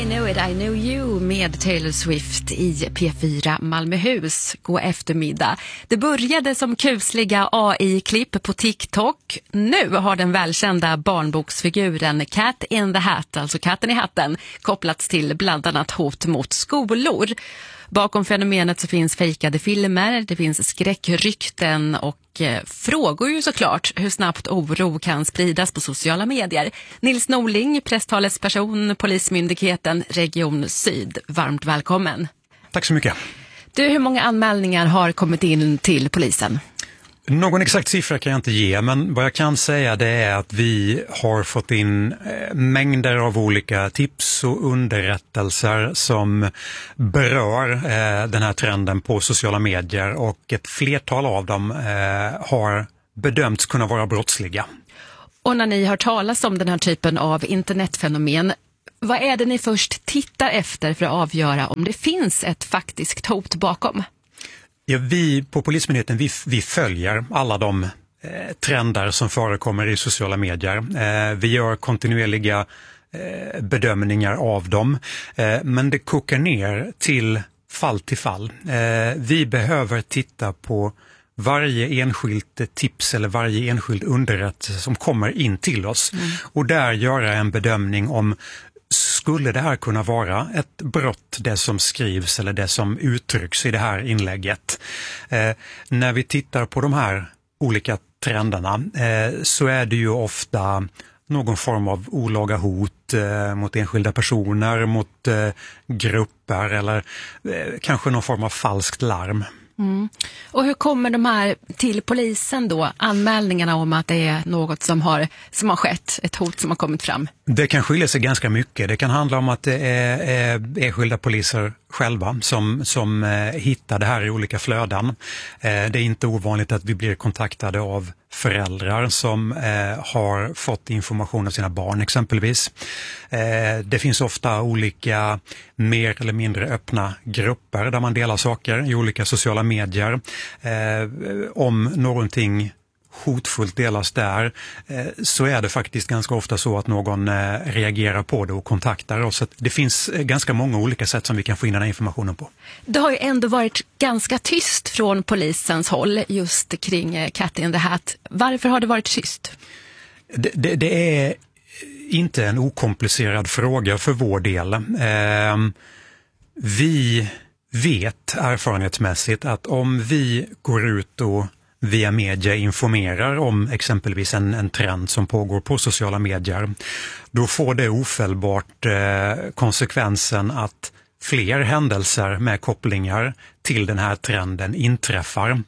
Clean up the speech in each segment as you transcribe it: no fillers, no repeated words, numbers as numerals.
Know It, I Know You med Taylor Swift i P4 Malmöhus. God eftermiddag. Det började som kusliga AI-klipp på TikTok. Nu har den välkända barnboksfiguren Cat in the Hat, alltså katten i hatten, kopplats till bland annat hot mot skolor. Bakom fenomenet så finns fejkade filmer, det finns skräckrykten och frågor ju såklart hur snabbt oro kan spridas på sociala medier. Nils Norling, presstalesperson, Polismyndigheten, Region Syd. Varmt välkommen. Tack så mycket. Du, hur många anmälningar har kommit in till polisen? Någon exakt siffra kan jag inte ge, men vad jag kan säga det är att vi har fått in mängder av olika tips och underrättelser som berör den här trenden på sociala medier, och ett flertal av dem har bedömts kunna vara brottsliga. Och när ni har talat om den här typen av internetfenomen, vad är det ni först tittar efter för att avgöra om det finns ett faktiskt hot bakom? Ja, vi på Polismyndigheten vi följer alla de trender som förekommer i sociala medier. Vi gör kontinuerliga bedömningar av dem, men det kokar ner till fall. Vi behöver titta på varje enskilt tips eller varje enskild underrättelse som kommer in till oss och där göra en bedömning om skulle det här kunna vara ett brott, det som skrivs eller det som uttrycks i det här inlägget. När vi tittar på de här olika trenderna så är det ju ofta någon form av olaga hot mot enskilda personer, mot grupper eller kanske någon form av falskt larm. Mm. Och hur kommer de här till polisen då, anmälningarna om att det är något som har skett, ett hot som har kommit fram? Det kan skilja sig ganska mycket. Det kan handla om att det är enskilda poliser själva som hittar det här i olika flöden. Det är inte ovanligt att vi blir kontaktade av föräldrar som har fått information av sina barn exempelvis. Det finns ofta olika mer eller mindre öppna grupper där man delar saker i olika sociala medier. Om någonting hotfullt delas där så är det faktiskt ganska ofta så att någon reagerar på det och kontaktar oss. Så det finns ganska många olika sätt som vi kan få in den här informationen på. Det har ju ändå varit ganska tyst från polisens håll just kring Cat in the Hat. Varför har det varit tyst? Det är inte en okomplicerad fråga för vår del. Vi vet erfarenhetsmässigt att om vi går ut och via media informerar om exempelvis en trend som pågår på sociala medier, då får det ofelbart konsekvensen att fler händelser med kopplingar till den här trenden inträffar.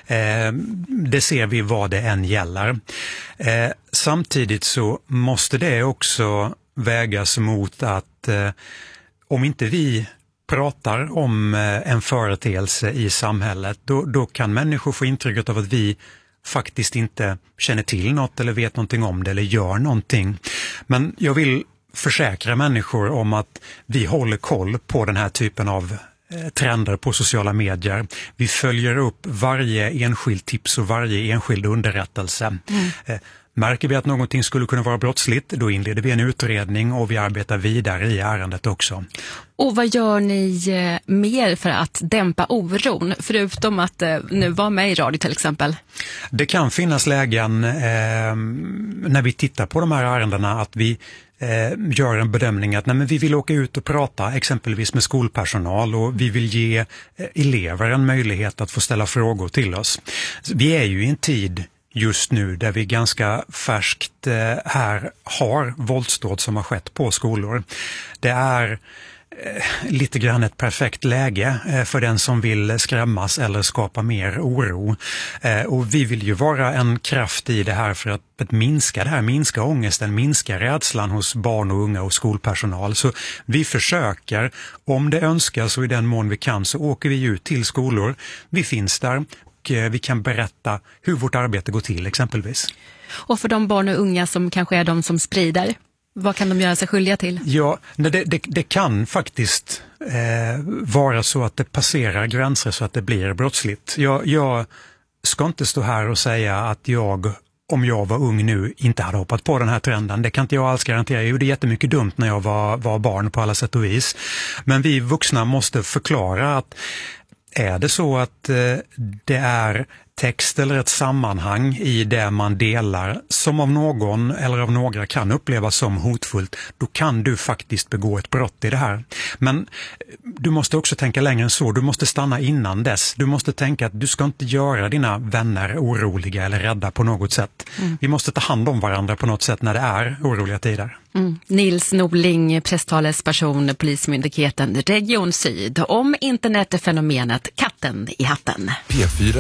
Det ser vi vad det än gäller. Samtidigt så måste det också vägas mot att om inte vi pratar om en företeelse i samhället, då kan människor få intrycket av att vi faktiskt inte känner till något eller vet någonting om det eller gör någonting. Men jag vill försäkra människor om att vi håller koll på den här typen av trender på sociala medier. Vi följer upp varje enskild tips och varje enskild underrättelse. Märker vi att någonting skulle kunna vara brottsligt, då inleder vi en utredning och vi arbetar vidare i ärendet också. Och vad gör ni mer för att dämpa oron, förutom att nu vara med i radio till exempel? Det kan finnas lägen när vi tittar på de här ärendena att vi gör en bedömning att men vi vill åka ut och prata exempelvis med skolpersonal och vi vill ge elever en möjlighet att få ställa frågor till oss. Vi är ju i en tid just nu där vi ganska färskt här har våldsdåd som har skett på skolor. Det är lite grann ett perfekt läge för den som vill skrämmas eller skapa mer oro. Och vi vill ju vara en kraft i det här för att minska det här, minska ångesten, minska rädslan hos barn och unga och skolpersonal. Så vi försöker, om det önskas och i den mån vi kan, så åker vi ut till skolor. Vi finns där och vi kan berätta hur vårt arbete går till exempelvis. Och för de barn och unga som kanske är de som sprider, vad kan de göra sig skyldiga till? Ja, det kan faktiskt vara så att det passerar gränser så att det blir brottsligt. Jag ska inte stå här och säga att jag om jag var ung nu inte hade hoppat på den här trenden. Det kan inte jag alls garantera. Jag gjorde jättemycket dumt när jag var barn på alla sätt och vis. Men vi vuxna måste förklara att är det så att det är text eller ett sammanhang i det man delar som av någon eller av några kan upplevas som hotfullt, då kan du faktiskt begå ett brott i det här. Men du måste också tänka längre än så. Du måste stanna innan dess. Du måste tänka att du ska inte göra dina vänner oroliga eller rädda på något sätt. Vi måste ta hand om varandra på något sätt när det är oroliga tider. Nils Norling, presstalesperson, Polismyndigheten Region Syd, om internetfenomenet katten i hatten. P4